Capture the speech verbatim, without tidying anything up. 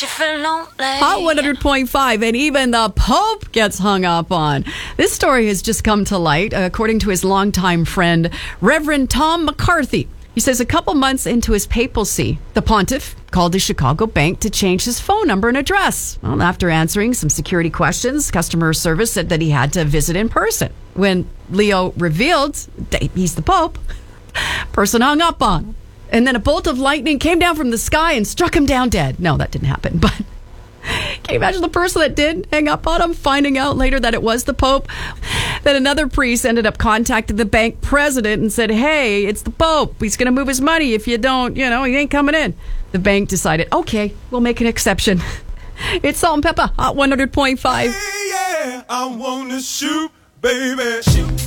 you feel lonely? Hot one hundred point five, and even the Pope gets hung up on. This story has just come to light, according to his longtime friend, Reverend Tom McCarthy. He says a couple months into his papacy, the pontiff called a Chicago bank to change his phone number and address. Well, after answering some security questions, customer service said that he had to visit in person. When Leo revealed that he's the Pope, person hung up on him. And then a bolt of lightning came down from the sky and struck him down dead. No, that didn't happen. But can you imagine the person that did hang up on him, finding out later that it was the Pope? Then another priest ended up contacting the bank president and said, hey, it's the Pope. He's going to move his money. If you don't, you know, he ain't coming in. The bank decided, okay, we'll make an exception. It's Salt and Pepper, Hot one hundred point five. Hey, yeah, I want to shoot, baby. Shoot.